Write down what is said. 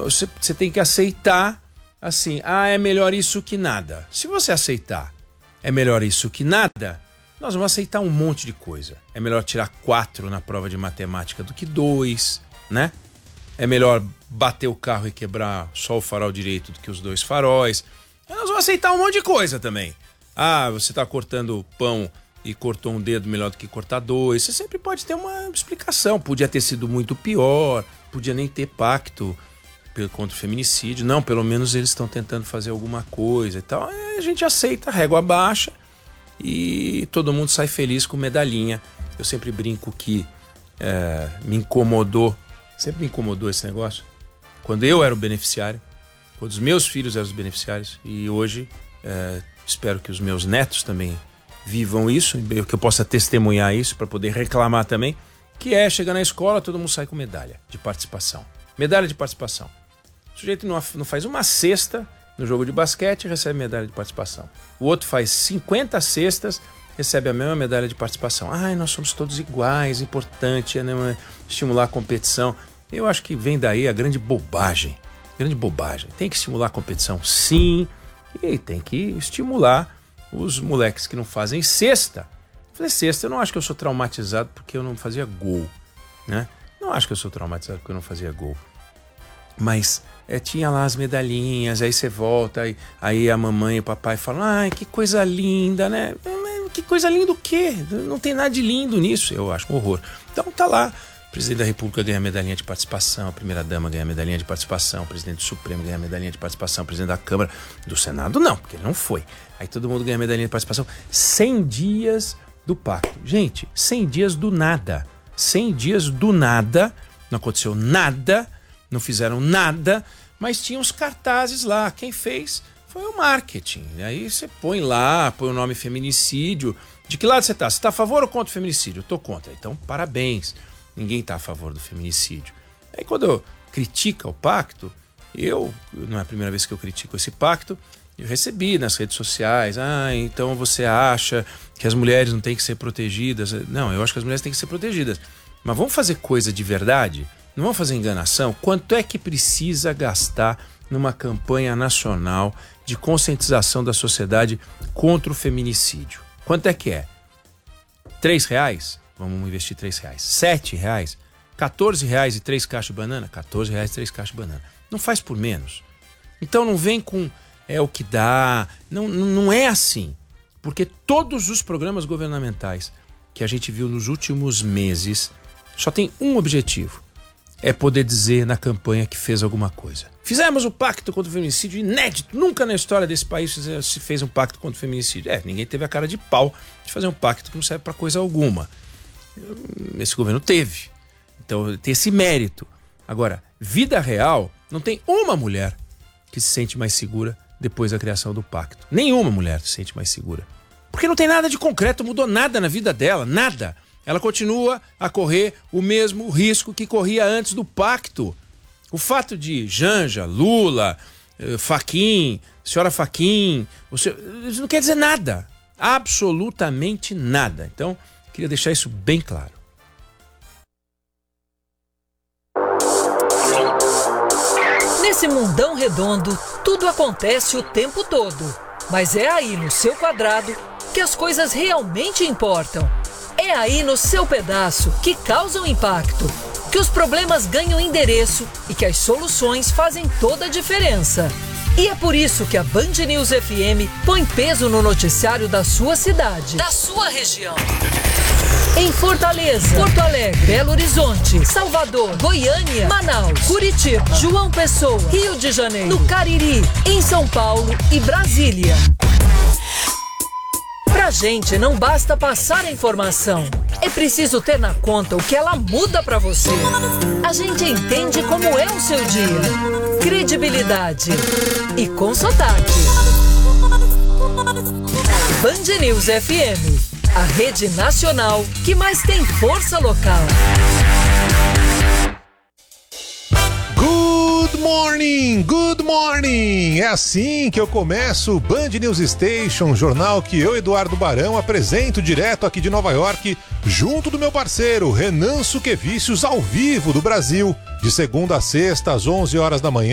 você tem que aceitar assim, é melhor isso que nada. Se você aceitar é melhor isso que nada, nós vamos aceitar um monte de coisa. É melhor tirar 4 na prova de matemática do que 2, né? É melhor bater o carro e quebrar só o farol direito do que os 2 faróis. Nós vamos aceitar um monte de coisa também. Você está cortando pão e cortou um dedo melhor do que cortar 2. Você sempre pode ter uma explicação. Podia ter sido muito pior, podia nem ter pacto contra o feminicídio. Não, pelo menos eles estão tentando fazer alguma coisa e tal. A gente aceita, régua baixa e todo mundo sai feliz com medalhinha. Eu sempre brinco que sempre me incomodou esse negócio. Quando eu era o beneficiário, quando os meus filhos eram os beneficiários, e hoje espero que os meus netos também vivam isso, que eu possa testemunhar isso para poder reclamar também, que chegar na escola, todo mundo sai com medalha de participação. Medalha de participação. O sujeito não faz uma cesta no jogo de basquete e recebe medalha de participação. O outro faz 50 cestas, recebe a mesma medalha de participação. Nós somos todos iguais, importante estimular a competição. Eu acho que vem daí a grande bobagem. Grande bobagem. Tem que estimular a competição, sim, e tem que estimular os moleques que não fazem cesta. Fazer cesta, eu não acho que eu sou traumatizado porque eu não fazia gol, né? Não acho que eu sou traumatizado porque eu não fazia gol. Mas tinha lá as medalhinhas, aí você volta, aí a mamãe e o papai falam, que coisa linda, né? Que coisa linda o quê? Não tem nada de lindo nisso. Eu acho um horror. Então tá lá. O presidente da República ganha medalhinha de participação, a primeira-dama ganha medalhinha de participação, o presidente do Supremo ganha medalhinha de participação, o presidente da Câmara, do Senado não, porque ele não foi. Aí todo mundo ganha medalhinha de participação. 100 dias do pacto. Gente, 100 dias do nada. 100 dias do nada. Não aconteceu nada, não fizeram nada, mas tinha uns cartazes lá. Quem fez foi o marketing. Aí você põe o nome feminicídio. De que lado você está? Você está a favor ou contra o feminicídio? Eu estou contra. Então, parabéns. Ninguém está a favor do feminicídio. Aí quando critica o pacto, não é a primeira vez que eu critico esse pacto, eu recebi nas redes sociais, então você acha que as mulheres não têm que ser protegidas? Não, eu acho que as mulheres têm que ser protegidas. Mas vamos fazer coisa de verdade? Não vamos fazer enganação? Quanto é que precisa gastar numa campanha nacional de conscientização da sociedade contra o feminicídio? Quanto é que é? R$3? Vamos investir R$3. R$7? R$14 e 3 caixas de banana? R$14 e 3 caixas de banana. Não faz por menos. Então não vem com o que dá. Não é assim. Porque todos os programas governamentais que a gente viu nos últimos meses só tem um objetivo. É poder dizer na campanha que fez alguma coisa. Fizemos o pacto contra o feminicídio inédito. Nunca na história desse país se fez um pacto contra o feminicídio. Ninguém teve a cara de pau de fazer um pacto que não serve para coisa alguma. Esse governo teve. Então tem esse mérito. Agora, vida real, não tem uma mulher que se sente mais segura depois da criação do pacto. Nenhuma mulher se sente mais segura. Porque não tem nada de concreto, mudou nada na vida dela, nada. Ela continua a correr o mesmo risco que corria antes do pacto. O fato de Janja, Lula, Fachin, senhora Fachin, isso não quer dizer nada. Absolutamente nada. Então, queria deixar isso bem claro. Nesse mundão redondo, tudo acontece o tempo todo. Mas é aí no seu quadrado que as coisas realmente importam. É aí no seu pedaço que causam impacto, que os problemas ganham endereço e que as soluções fazem toda a diferença. E é por isso que a Band News FM põe peso no noticiário da sua cidade, da sua região. Em Fortaleza, Porto Alegre, Belo Horizonte, Salvador, Goiânia, Manaus, Curitiba, João Pessoa, Rio de Janeiro, no Cariri, em São Paulo e Brasília. Pra gente não basta passar a informação, é preciso ter na conta o que ela muda pra você. A gente entende como é o seu dia. Credibilidade e com sotaque. Band News FM, a rede nacional que mais tem força local. Good morning! É assim que eu começo o Band News Station, jornal que eu, Eduardo Barão, apresento direto aqui de Nova York, junto do meu parceiro Renan Suquevicius, ao vivo do Brasil, de segunda a sexta às 11 horas da manhã.